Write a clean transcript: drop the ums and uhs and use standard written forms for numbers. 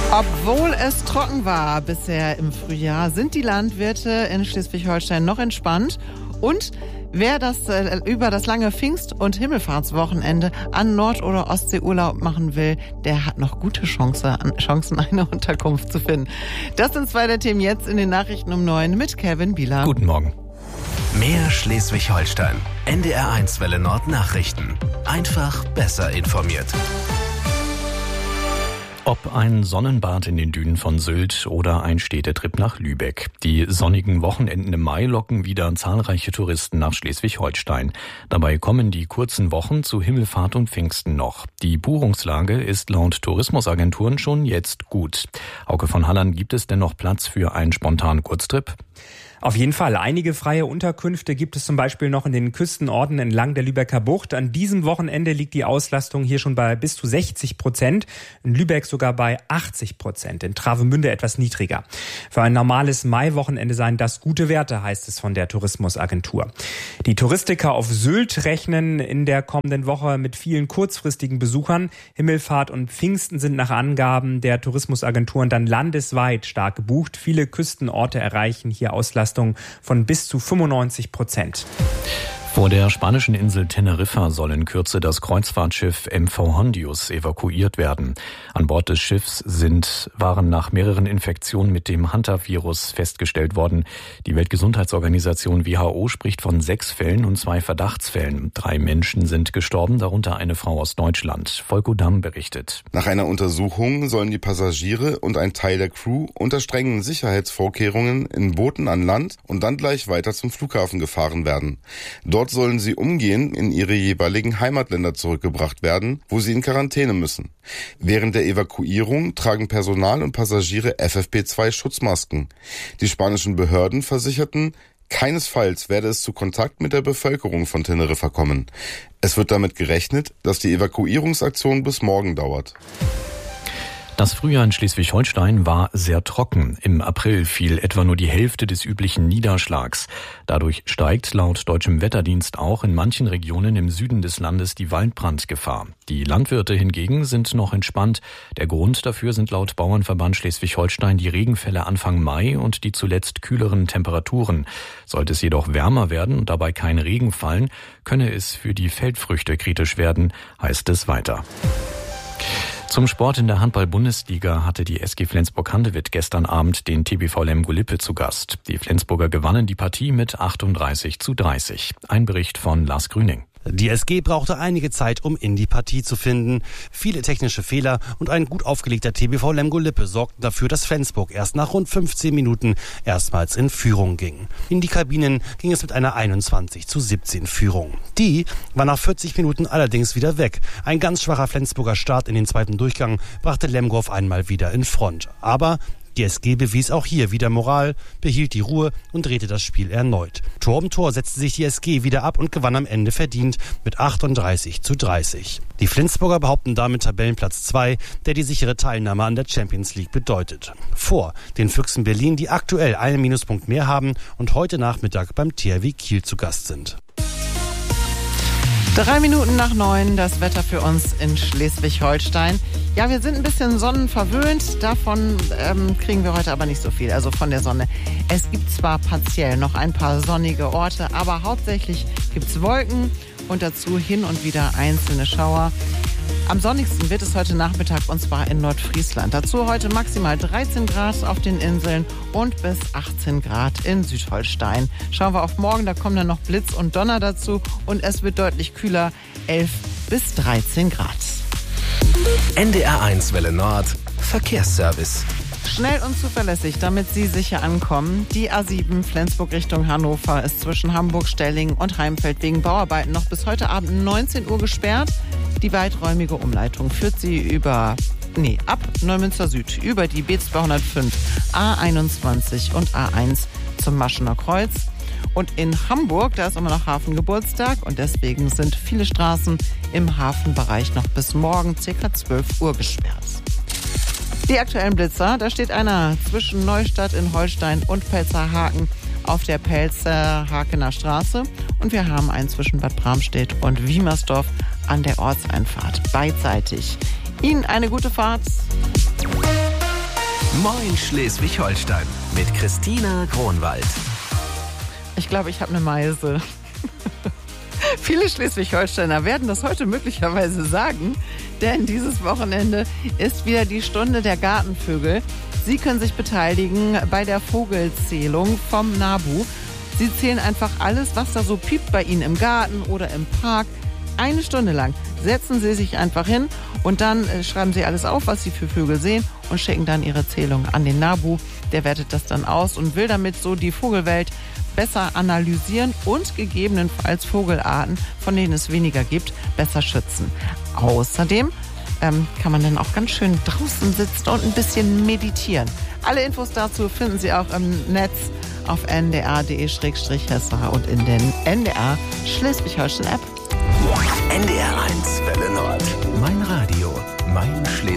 Obwohl es trocken war bisher im Frühjahr, sind die Landwirte in Schleswig-Holstein noch entspannt. Und wer über das lange Pfingst- und Himmelfahrtswochenende an Nord- oder Ostsee Urlaub machen will, der hat noch gute Chancen, eine Unterkunft zu finden. Das sind zwei der Themen jetzt in den Nachrichten um 9 mit Kevin Bieler. Guten Morgen. Mehr Schleswig-Holstein. NDR1 Welle Nord Nachrichten. Einfach besser informiert. Ob ein Sonnenbad in den Dünen von Sylt oder ein Städtetrip nach Lübeck. Die sonnigen Wochenenden im Mai locken wieder zahlreiche Touristen nach Schleswig-Holstein. Dabei kommen die kurzen Wochen zu Himmelfahrt und Pfingsten noch. Die Buchungslage ist laut Tourismusagenturen schon jetzt gut. Hauke von Halland, gibt es denn noch Platz für einen spontanen Kurztrip? Auf jeden Fall. Einige freie Unterkünfte gibt es zum Beispiel noch in den Küstenorten entlang der Lübecker Bucht. An diesem Wochenende liegt die Auslastung hier schon bei bis zu 60%, in Lübeck sogar bei 80%, in Travemünde etwas niedriger. Für ein normales Maiwochenende seien das gute Werte, heißt es von der Tourismusagentur. Die Touristiker auf Sylt rechnen in der kommenden Woche mit vielen kurzfristigen Besuchern. Himmelfahrt und Pfingsten sind nach Angaben der Tourismusagenturen dann landesweit stark gebucht. Viele Küstenorte erreichen hier Auslastung von bis zu 95%. Vor der spanischen Insel Teneriffa soll in Kürze das Kreuzfahrtschiff MV Hondius evakuiert werden. An Bord des Schiffs waren nach mehreren Infektionen mit dem Hantavirus festgestellt worden. Die Weltgesundheitsorganisation WHO spricht von 6 Fällen und 2 Verdachtsfällen. 3 Menschen sind gestorben, darunter eine Frau aus Deutschland. Volko Damm berichtet. Nach einer Untersuchung sollen die Passagiere und ein Teil der Crew unter strengen Sicherheitsvorkehrungen in Booten an Land und dann gleich weiter zum Flughafen gefahren werden. Dort sollen sie umgehend in ihre jeweiligen Heimatländer zurückgebracht werden, wo sie in Quarantäne müssen. Während der Evakuierung tragen Personal und Passagiere FFP2-Schutzmasken. Die spanischen Behörden versicherten, keinesfalls werde es zu Kontakt mit der Bevölkerung von Teneriffa kommen. Es wird damit gerechnet, dass die Evakuierungsaktion bis morgen dauert. Das Frühjahr in Schleswig-Holstein war sehr trocken. Im April fiel etwa nur die Hälfte des üblichen Niederschlags. Dadurch steigt laut deutschem Wetterdienst auch in manchen Regionen im Süden des Landes die Waldbrandgefahr. Die Landwirte hingegen sind noch entspannt. Der Grund dafür sind laut Bauernverband Schleswig-Holstein die Regenfälle Anfang Mai und die zuletzt kühleren Temperaturen. Sollte es jedoch wärmer werden und dabei kein Regen fallen, könne es für die Feldfrüchte kritisch werden, heißt es weiter. Zum Sport in der Handball-Bundesliga hatte die SG Flensburg-Handewitt gestern Abend den TBV Lemgo-Lippe zu Gast. Die Flensburger gewannen die Partie mit 38:30. Ein Bericht von Lars Grüning. Die SG brauchte einige Zeit, um in die Partie zu finden. Viele technische Fehler und ein gut aufgelegter TBV Lemgo-Lippe sorgten dafür, dass Flensburg erst nach rund 15 Minuten erstmals in Führung ging. In die Kabinen ging es mit einer 21:17 Führung. Die war nach 40 Minuten allerdings wieder weg. Ein ganz schwacher Flensburger Start in den zweiten Durchgang brachte Lemgo auf einmal wieder in Front. Aber die SG bewies auch hier wieder Moral, behielt die Ruhe und drehte das Spiel erneut. Tor um Tor setzte sich die SG wieder ab und gewann am Ende verdient mit 38:30. Die Flensburger behaupten damit Tabellenplatz 2, der die sichere Teilnahme an der Champions League bedeutet. Vor den Füchsen Berlin, die aktuell einen Minuspunkt mehr haben und heute Nachmittag beim THW Kiel zu Gast sind. 3 Minuten nach 9, das Wetter für uns in Schleswig-Holstein. Ja, wir sind ein bisschen sonnenverwöhnt, davon kriegen wir heute aber nicht so viel, also von der Sonne. Es gibt zwar partiell noch ein paar sonnige Orte, aber hauptsächlich gibt's Wolken und dazu hin und wieder einzelne Schauer. Am sonnigsten wird es heute Nachmittag und zwar in Nordfriesland. Dazu heute maximal 13 Grad auf den Inseln und bis 18 Grad in Südholstein. Schauen wir auf morgen, da kommen dann noch Blitz und Donner dazu und es wird deutlich kühler, 11 bis 13 Grad. NDR1 Welle Nord, Verkehrsservice. Schnell und zuverlässig, damit Sie sicher ankommen. Die A7 Flensburg Richtung Hannover ist zwischen Hamburg, Stellingen und Heimfeld wegen Bauarbeiten noch bis heute Abend 19 Uhr gesperrt. Die weiträumige Umleitung führt Sie ab Neumünster Süd über die B205, A21 und A1 zum Maschener Kreuz. Und in Hamburg, da ist immer noch Hafengeburtstag und deswegen sind viele Straßen im Hafenbereich noch bis morgen ca. 12 Uhr gesperrt. Die aktuellen Blitzer, da steht einer zwischen Neustadt in Holstein und Pelzerhaken auf der Pelzerhakener Straße. Und wir haben einen zwischen Bad Bramstedt und Wiemersdorf an der Ortseinfahrt beidseitig. Ihnen eine gute Fahrt. Moin Schleswig-Holstein mit Christina Kronwald. Ich glaube, ich habe eine Meise. Viele Schleswig-Holsteiner werden das heute möglicherweise sagen, denn dieses Wochenende ist wieder die Stunde der Gartenvögel. Sie können sich beteiligen bei der Vogelzählung vom NABU. Sie zählen einfach alles, was da so piept bei Ihnen im Garten oder im Park. 1 Stunde lang setzen Sie sich einfach hin und dann schreiben Sie alles auf, was Sie für Vögel sehen und schicken dann Ihre Zählung an den NABU. Der wertet das dann aus und will damit so die Vogelwelt besser analysieren und gegebenenfalls Vogelarten, von denen es weniger gibt, besser schützen. Außerdem kann man dann auch ganz schön draußen sitzen und ein bisschen meditieren. Alle Infos dazu finden Sie auch im Netz auf ndr.de/hesse und in den NDR Schleswig-Holstein App. NDR 1 Welle Nord. Mein Radio, mein Schleswig.